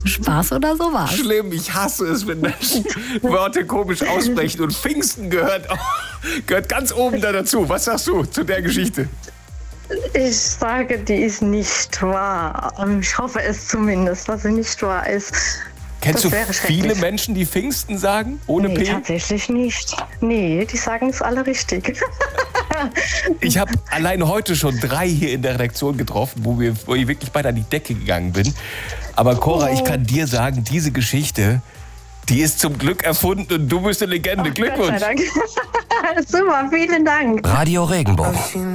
Spaß oder sowas? Schlimm, ich hasse es, wenn Menschen Worte komisch aussprechen. Und Pfingsten gehört ganz oben da dazu. Was sagst du zu der Geschichte? Ich sage, die ist nicht wahr. Ich hoffe es zumindest, dass sie nicht wahr ist. Kennst Das du wäre schrecklich. viele Menschen, die Pfingsten sagen, ohne Nee, P? tatsächlich nicht. Nee, die sagen es alle richtig. Ich habe allein heute schon 3 hier in der Redaktion getroffen, wo ich wirklich beide an die Decke gegangen bin. Aber Cora, ich kann dir sagen, diese Geschichte, die ist zum Glück erfunden und du bist eine Legende. Glückwunsch. Gott sei Dank. Super, vielen Dank. Radio Regenbogen.